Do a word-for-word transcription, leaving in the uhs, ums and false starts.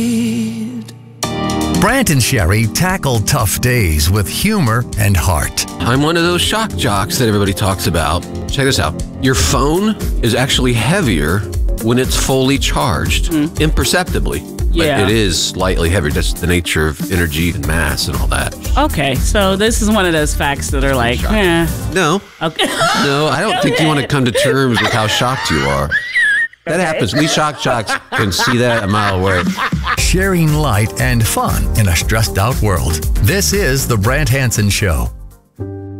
Brant and Sherry tackle tough days with humor and heart. I'm one of those shock jocks that everybody talks about. Check this out. Your phone is actually heavier when it's fully charged, mm. imperceptibly. Yeah. But it is slightly heavier. That's the nature of energy and mass and all that. Okay, so this is one of those facts that are like, eh. No. Okay. No, I don't think you want to come to terms with how shocked you are. That okay. happens. We shock jocks can see that a mile away. Sharing light and fun in a stressed out world. This is The Brant Hanson Show.